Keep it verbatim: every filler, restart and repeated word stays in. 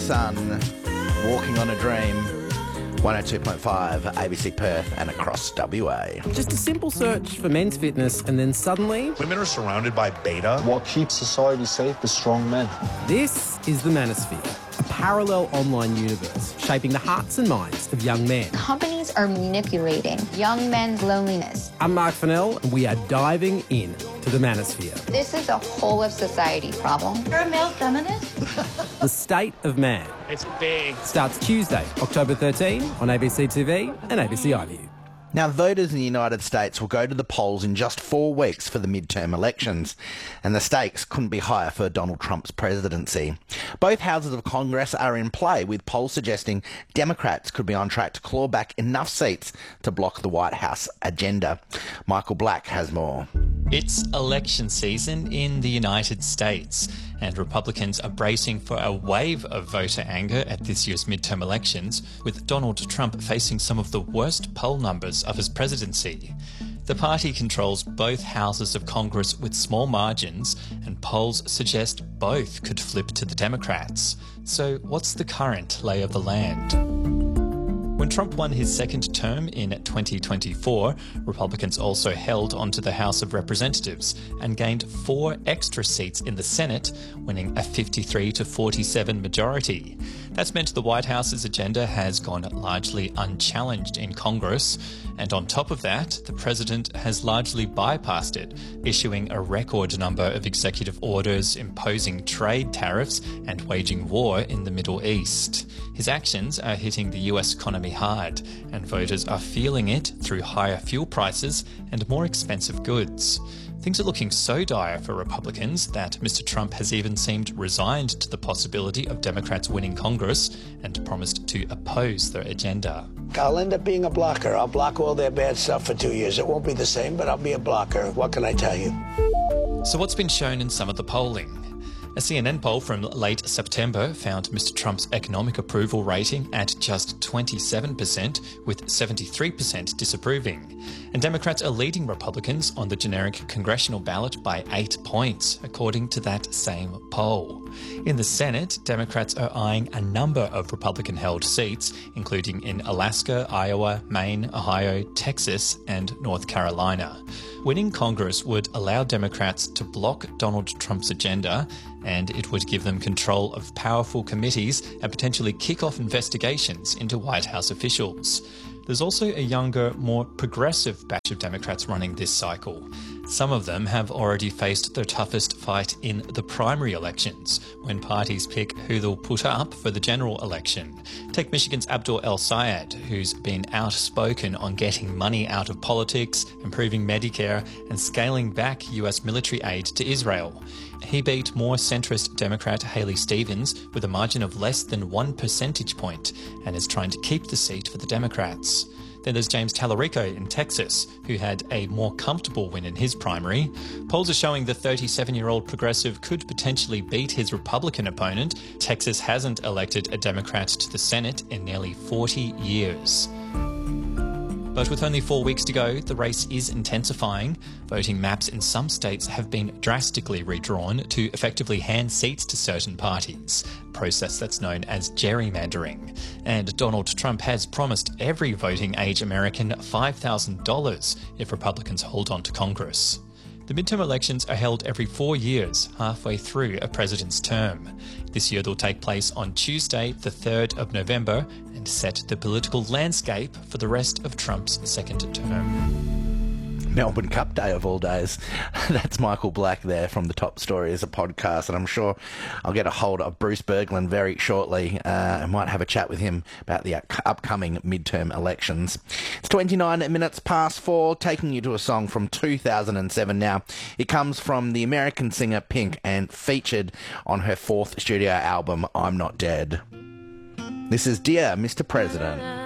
Sun, Walking on a Dream, one oh two point five A B C Perth and across W A. Just a simple search for men's fitness and then suddenly... women are surrounded by beta. What keeps society safe is strong men. This is the Manosphere, a parallel online universe shaping the hearts and minds of young men. Companies are manipulating young men's loneliness. I'm Mark Fennell and we are diving in to the Manosphere. This is a whole of society problem. You're a male feminist? The State of Man. It's big. Starts Tuesday, October thirteenth on A B C T V and A B C iView. Now, voters in the United States will go to the polls in just four weeks for the midterm elections, and the stakes couldn't be higher for Donald Trump's presidency. Both houses of Congress are in play, with polls suggesting Democrats could be on track to claw back enough seats to block the White House agenda. Michael Black has more. It's election season in the United States, and Republicans are bracing for a wave of voter anger at this year's midterm elections, with Donald Trump facing some of the worst poll numbers of his presidency. The party controls both houses of Congress with small margins, and polls suggest both could flip to the Democrats. So what's the current lay of the land? When Trump won his second term in twenty twenty-four, Republicans also held onto the House of Representatives and gained four extra seats in the Senate, winning a fifty-three to forty-seven majority. That's meant the White House's agenda has gone largely unchallenged in Congress, and on top of that, the president has largely bypassed it, issuing a record number of executive orders, imposing trade tariffs, and waging war in the Middle East. His actions are hitting the U S economy hard, and voters are feeling it through higher fuel prices and more expensive goods. Things are looking so dire for Republicans that Mister Trump has even seemed resigned to the possibility of Democrats winning Congress and promised to oppose their agenda. I'll end up being a blocker. I'll block all their bad stuff for two years. It won't be the same, but I'll be a blocker. What can I tell you? So what's been shown in some of the polling? A C N N poll from late September found Mister Trump's economic approval rating at just twenty-seven percent, with seventy-three percent disapproving. And Democrats are leading Republicans on the generic congressional ballot by eight points, according to that same poll. In the Senate, Democrats are eyeing a number of Republican-held seats, including in Alaska, Iowa, Maine, Ohio, Texas, and North Carolina. Winning Congress would allow Democrats to block Donald Trump's agenda, and it would give them control of powerful committees and potentially kick off investigations into White House officials. There's also a younger, more progressive batch of Democrats running this cycle. Some of them have already faced their toughest fight in the primary elections, when parties pick who they'll put up for the general election. Take Michigan's Abdul El-Sayed, who's been outspoken on getting money out of politics, improving Medicare, and scaling back U S military aid to Israel. He beat more centrist Democrat Haley Stevens with a margin of less than one percentage point and is trying to keep the seat for the Democrats. Then there's James Tallarico in Texas, who had a more comfortable win in his primary. Polls are showing the thirty-seven-year-old progressive could potentially beat his Republican opponent. Texas hasn't elected a Democrat to the Senate in nearly forty years. But with only four weeks to go, the race is intensifying. Voting maps in some states have been drastically redrawn to effectively hand seats to certain parties, a process that's known as gerrymandering. And Donald Trump has promised every voting age American five thousand dollars if Republicans hold on to Congress. The midterm elections are held every four years, halfway through a president's term. This year they'll take place on Tuesday, the third of November, and set the political landscape for the rest of Trump's second term. Melbourne Cup Day of all days. That's Michael Black there from The Top Story as a podcast, and I'm sure I'll get a hold of Bruce Berglund very shortly. Uh, I might have a chat with him about the upcoming midterm elections. It's twenty-nine minutes past four, taking you to a song from two thousand seven now. It comes from the American singer Pink and featured on her fourth studio album, I'm Not Dead. This is Dear Mister President.